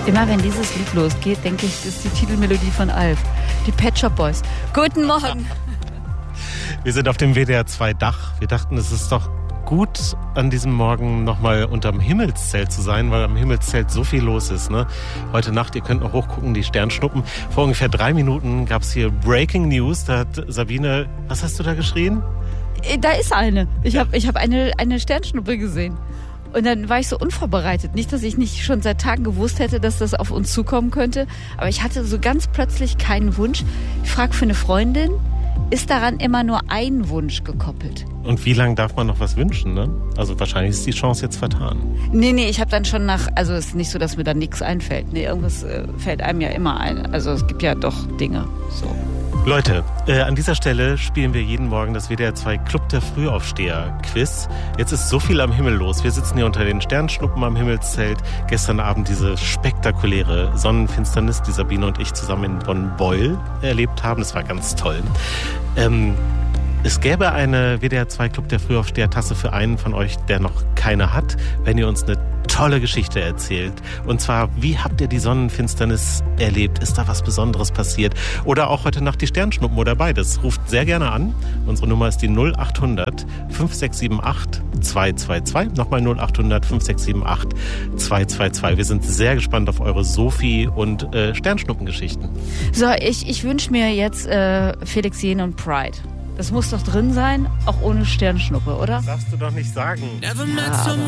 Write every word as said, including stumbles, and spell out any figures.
Immer wenn dieses Lied losgeht, denke ich, das ist die Titelmelodie von Alf. Die Pet Shop Boys. Guten Morgen. Wir sind auf dem W D R zwei Dach. Wir dachten, es ist doch gut, an diesem Morgen nochmal unterm Himmelszelt zu sein, weil am Himmelszelt so viel los ist. Ne? Heute Nacht, ihr könnt noch hochgucken, die Sternschnuppen. Vor ungefähr drei Minuten gab es hier Breaking News. Da hat Sabine, was hast du da geschrien? Da ist eine. Ich habe ich hab eine, eine Sternschnuppe gesehen. Und dann war ich so unvorbereitet. Nicht, dass ich nicht schon seit Tagen gewusst hätte, dass das auf uns zukommen könnte. Aber ich hatte so ganz plötzlich keinen Wunsch. Ich frage für eine Freundin, ist daran immer nur ein Wunsch gekoppelt? Und wie lange darf man noch was wünschen, ne? Also wahrscheinlich ist die Chance jetzt vertan. Nee, nee, ich habe dann schon nach, also es ist nicht so, dass mir da nichts einfällt. Nee, irgendwas äh, fällt einem ja immer ein. Also es gibt ja doch Dinge, so. Leute, äh, an dieser Stelle spielen wir jeden Morgen das W D R zwei Club der Frühaufsteher-Quiz. Jetzt ist so viel am Himmel los. Wir sitzen hier unter den Sternschnuppen am Himmelszelt. Gestern Abend diese spektakuläre Sonnenfinsternis, die Sabine und ich zusammen in Bonn-Beuel erlebt haben. Das war ganz toll. Ähm, es gäbe eine W D R zwei Club der Frühaufsteher-Tasse für einen von euch, der noch keine hat, wenn ihr uns eine tolle Geschichte erzählt. Und zwar, wie habt ihr die Sonnenfinsternis erlebt? Ist da was Besonderes passiert? Oder auch heute Nacht die Sternschnuppen oder beides. Ruft sehr gerne an. Unsere Nummer ist die null acht hundert fünf sechs sieben acht zwei zwei zwei. Nochmal null acht hundert fünf sechs sieben acht zwei zwei zwei. Wir sind sehr gespannt auf eure Sophie- und äh, Sternschnuppengeschichten. So, ich, ich wünsche mir jetzt äh, Felix Jähn und Pride. Das muss doch drin sein, auch ohne Sternschnuppe, oder? Das darfst du doch nicht sagen. Ja, aber